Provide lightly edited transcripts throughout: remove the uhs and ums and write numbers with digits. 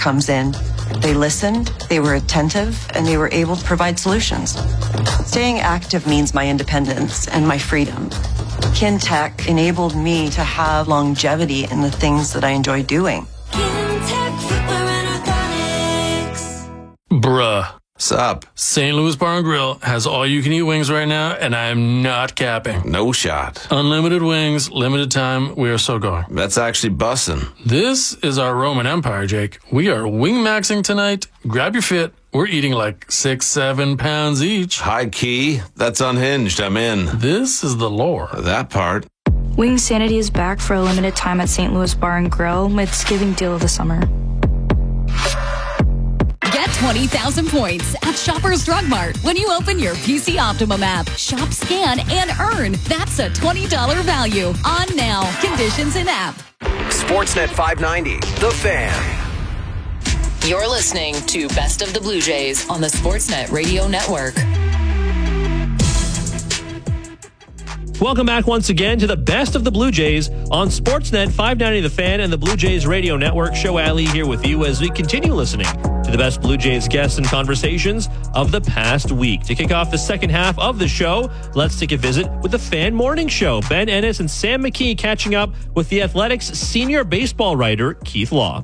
comes in. They listened, they were attentive, and they were able to provide solutions. Staying active means my independence and my freedom. Kintec enabled me to have longevity in the things that I enjoy doing. Kintec Footwear and Orthotics. Bruh. Sup? St. Louis Bar and Grill has all-you-can-eat wings right now, and I am not capping. No shot. Unlimited wings, limited time. We are so going. That's actually bussin'. This is our Roman Empire, Jake. We are wing-maxing tonight. Grab your fit. We're eating like 6-7 pounds each. High key. That's unhinged. I'm in. This is the lore. That part. Wing Sanity is back for a limited time at St. Louis Bar and Grill with Thanksgiving deal of the summer. Get 20,000 points at Shoppers Drug Mart when you open your PC Optimum app. Shop, scan, and earn. That's a $20 value. On now. Conditions in app. Sportsnet 590, The Fan. You're listening to Best of the Blue Jays on the Sportsnet Radio Network. Welcome back once again to the Best of the Blue Jays on Sportsnet 590 The Fan and the Blue Jays Radio Network. Show Ali here with you as we continue listening to the best Blue Jays guests and conversations of the past week. To kick off the second half of the show, let's take a visit with the Fan Morning Show. Ben Ennis and Sam McKee catching up with the Athletics senior baseball writer, Keith Law.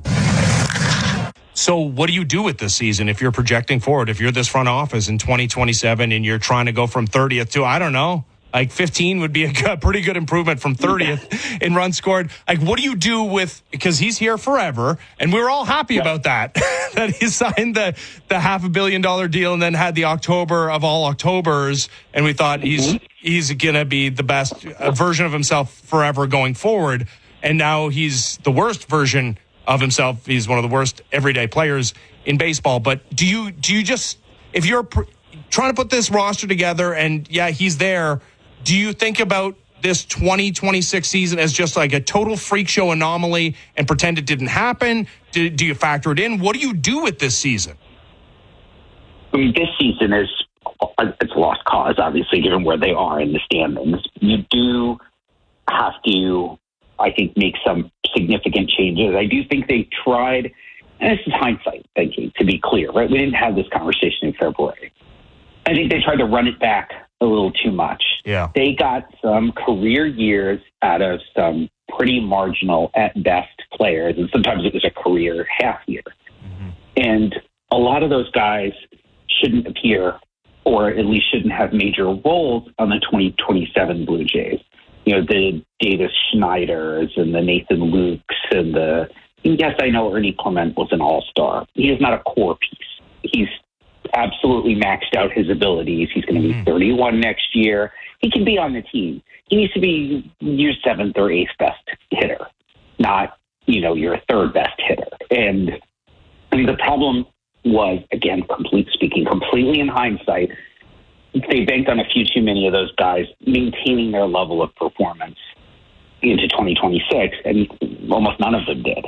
So what do you do with this season if you're projecting forward? If you're this front office in 2027 and you're trying to go from 30th to, I don't know, like 15 would be a pretty good improvement from 30th in runs scored. Like, what do you do with, because he's here forever, and we were all happy about that, that he signed the $500 million deal and then had the October of all Octobers, and we thought he's going to be the best version of himself forever going forward, and now he's the worst version of himself. He's one of the worst everyday players in baseball. But do you just, if you're trying to put this roster together and, yeah, he's there, do you think about this 2026 season as just like a total freak show anomaly and pretend it didn't happen? Do you factor it in? What do you do with this season? I mean, this season it's a lost cause, obviously, given where they are in the standings. You do have to, I think, make some significant changes. I do think they tried, and this is hindsight thinking, to be clear, right? We didn't have this conversation in February. I think they tried to run it back a little too much. Yeah. They got some career years out of some pretty marginal at best players, and sometimes it was a career half year. Mm-hmm. And a lot of those guys shouldn't appear, or at least shouldn't have major roles on the 2027 Blue Jays. You know, the Davis Schneiders and the Nathan Lukes and yes, I know Ernie Clement was an all-star. He is not a core piece. He's absolutely maxed out his abilities. He's going to be 31 next year. He can be on the team. He needs to be your 7th or 8th best hitter, not, your 3rd best hitter. And I mean, the problem was, again, completely in hindsight, they banked on a few too many of those guys maintaining their level of performance into 2026, and almost none of them did.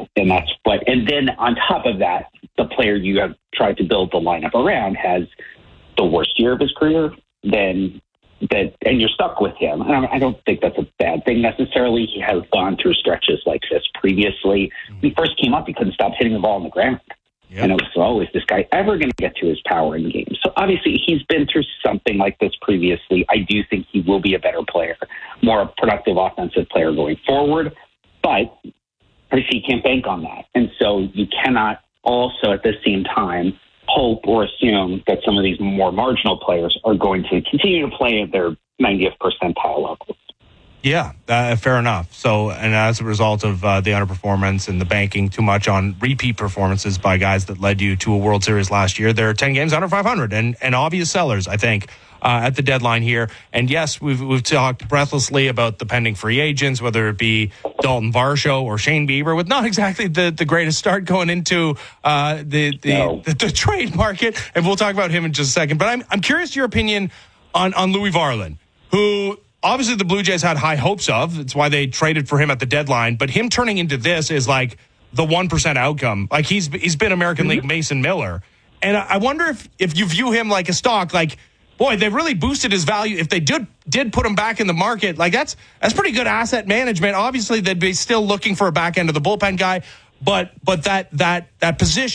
And then on top of that, the player you have tried to build the lineup around has the worst year of his career, and you're stuck with him. I don't think that's a bad thing necessarily. He has gone through stretches like this previously. When he first came up, he couldn't stop hitting the ball on the ground. Yep. And it was always, this guy ever going to get to his power in games? So obviously he's been through something like this previously. I do think he will be a better player, more productive offensive player going forward. But obviously you can't bank on that. And so you cannot also at the same time hope or assume that some of these more marginal players are going to continue to play at their 90th percentile levels. Yeah, fair enough. So, and as a result of the underperformance and the banking too much on repeat performances by guys that led you to a World Series last year, there are 10 games under 500 and obvious sellers, I think, at the deadline here. And yes, we've talked breathlessly about the pending free agents, whether it be Dalton Varsho or Shane Bieber, with not exactly the greatest start going into the trade market. And we'll talk about him in just a second. But I'm curious your opinion on Louis Varland, who obviously the Blue Jays had high hopes of. That's why they traded for him at the deadline. But him turning into this is like the 1% outcome. Like he's been American League Mason Miller. And I wonder if you view him like a stock, like, boy, they really boosted his value. If they did put him back in the market, like that's pretty good asset management. Obviously, they'd be still looking for a back end of the bullpen guy, but that position